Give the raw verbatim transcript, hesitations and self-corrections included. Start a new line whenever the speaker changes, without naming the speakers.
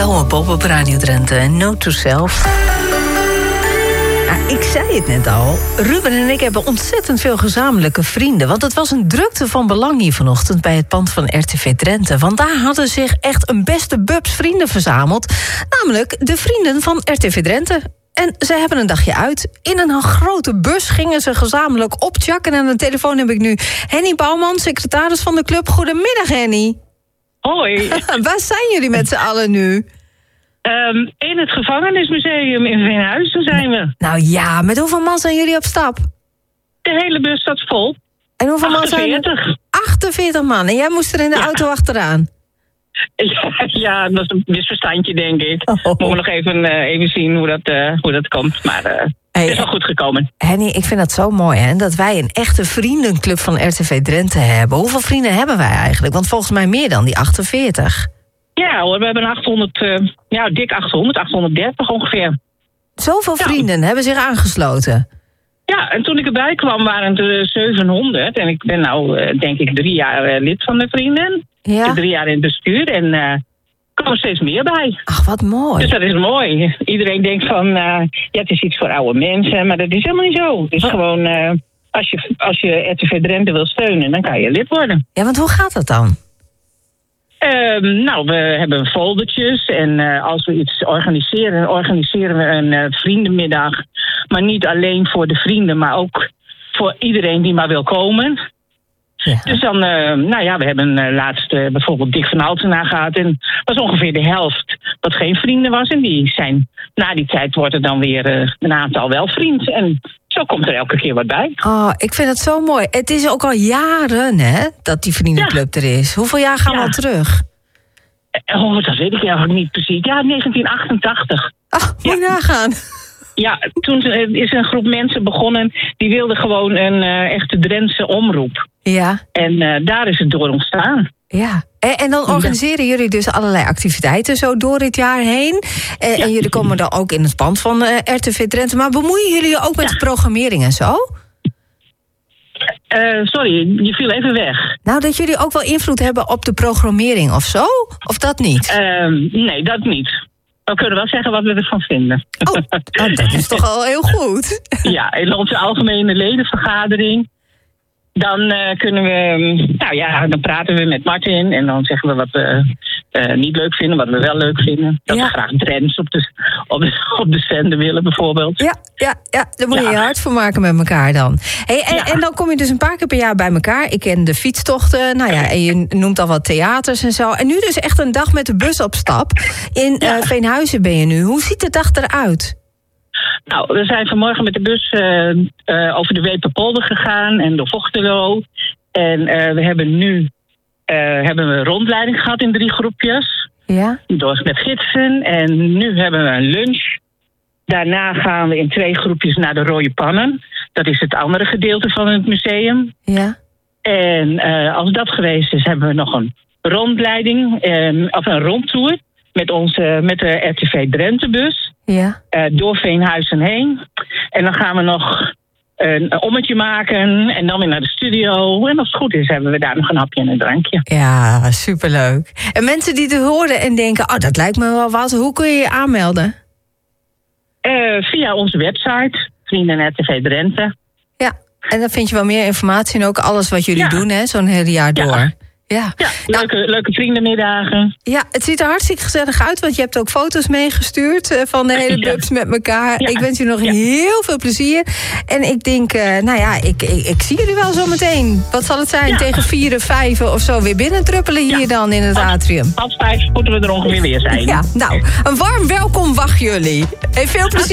Douwe Bob op Radio Drenthe. Note to self. Ja, ik zei het net al. Ruben en ik hebben ontzettend veel gezamenlijke vrienden. Want het was een drukte van belang hier vanochtend bij het pand van R T V Drenthe. Want daar hadden zich echt een beste bubs vrienden verzameld. Namelijk de vrienden van R T V Drenthe. En ze hebben een dagje uit. In een grote bus gingen ze gezamenlijk optjakken. En aan de telefoon heb ik nu Henny Bouwman, secretaris van de club. Goedemiddag, Henny.
Hoi.
Waar zijn jullie met z'n allen nu?
Um, in het gevangenismuseum in Veenhuizen zijn we.
Nou ja, met hoeveel man zijn jullie op stap?
De hele bus staat vol.
En hoeveel
achtenveertig.
man zijn er? achtenveertig man. En jij moest er in de ja. auto achteraan?
Ja, ja, dat was een misverstandje, denk ik.
Oh.
Moeten we nog even, uh, even zien hoe dat, uh, hoe dat komt. Maar uh, hey, het is wel goed gekomen.
Henny, ik vind dat zo mooi, hè? Dat wij een echte vriendenclub van R T V Drenthe hebben. Hoeveel vrienden hebben wij eigenlijk? Want volgens mij meer dan die achtenveertig.
Ja hoor, we hebben achthonderd, uh, ja, dik achthonderd, achthonderddertig ongeveer.
Zoveel ja. vrienden hebben zich aangesloten.
Ja, en toen ik erbij kwam waren het er zevenhonderd. En ik ben nou, uh, denk ik, drie jaar uh, lid van de vrienden.
Ja.
Ik drie jaar in het bestuur en uh, er komen steeds meer bij.
Ach, wat mooi.
Dus dat is mooi. Iedereen denkt van, uh, ja, het is iets voor oude mensen, maar dat is helemaal niet zo. Het is oh. gewoon, uh, als je, als je R T V Drenthe wil steunen, dan kan je lid worden.
Ja, want hoe gaat dat dan?
Uh, nou, we hebben foldertjes en uh, als we iets organiseren, organiseren we een uh, vriendenmiddag. Maar niet alleen voor de vrienden, maar ook voor iedereen die maar wil komen. Ja. Dus dan, uh, nou ja, we hebben uh, laatst uh, bijvoorbeeld Dick van Altena gehad. En dat was ongeveer de helft wat geen vrienden was. En die zijn, na die tijd wordt er dan weer uh, een aantal wel vriend. En zo komt er elke keer wat bij.
Oh, ik vind het zo mooi. Het is ook al jaren, hè, dat die vriendenclub ja. er is. Hoeveel jaar gaan we ja. al terug?
Oh, dat weet ik eigenlijk niet precies. Ja, negentien achtentachtig.
Ach, moet je ja. nagaan.
Ja, toen is een groep mensen begonnen, die wilden gewoon een uh, echte Drentse omroep.
Ja. En
uh, daar is het door ontstaan.
Ja. En, en dan organiseren jullie dus allerlei activiteiten zo door het jaar heen. En, ja. en jullie komen dan ook in het pand van uh, R T V Drenthe. Maar bemoeien jullie je ook met ja. de programmering en zo?
Uh, sorry, je viel even weg.
Nou, dat jullie ook wel invloed hebben op de programmering of zo? Of dat niet?
Uh, nee, dat niet. We kunnen wel zeggen wat we ervan vinden.
Oh, oh, dat is toch al heel goed.
Ja, in onze algemene ledenvergadering. Dan uh, kunnen we, nou ja, dan praten we met Martin en dan zeggen we wat we uh, niet leuk vinden, wat we wel leuk vinden. Dat ja. we graag trends op de, op de, op de zender willen, bijvoorbeeld.
Ja, ja, ja, daar moet je ja. je hard voor maken met elkaar dan. Hey, en, ja. en dan kom je dus een paar keer per jaar bij elkaar. Ik ken de fietstochten, nou ja, en je noemt al wat theaters en zo. En nu dus echt een dag met de bus op stap. In ja. uh, Veenhuizen ben je nu. Hoe ziet de dag eruit?
Nou, we zijn vanmorgen met de bus uh, uh, over de Weperpolder gegaan en de Vochtelo. En uh, we hebben nu uh, hebben we een rondleiding gehad in drie groepjes.
Ja.
Door met gidsen. En nu hebben we een lunch. Daarna gaan we in twee groepjes naar de Rode Pannen. Dat is het andere gedeelte van het museum.
Ja.
En uh, als dat geweest is, hebben we nog een rondleiding, uh, of een rondtour met, onze, met de R T V Drenthe bus.
Ja.
Uh, door Veenhuizen heen. En dan gaan we nog een ommetje maken en dan weer naar de studio. En als het goed is, hebben we daar nog een hapje en een drankje.
Ja, superleuk. En mensen die het horen en denken, oh, dat lijkt me wel wat. Hoe kun je je aanmelden?
Uh, via onze website, Vrienden R T V Drenthe.
Ja, en dan vind je wel meer informatie en ook alles wat jullie ja. doen, hè, zo'n hele jaar door.
Ja.
Ja,
ja leuke, nou, leuke vriendenmiddagen.
Ja, het ziet er hartstikke gezellig uit, want je hebt ook foto's meegestuurd uh, van de hele bubs ja. met elkaar. Ja. Ik wens je nog ja. heel veel plezier. En ik denk, uh, nou ja, ik, ik, ik zie jullie wel zo meteen. Wat zal het zijn, ja. tegen vieren, vijven of zo weer binnentruppelen hier ja. dan in het atrium?
Half vijf moeten we er ongeveer weer zijn.
Ja, nou, een warm welkom wacht jullie. Hey, veel plezier.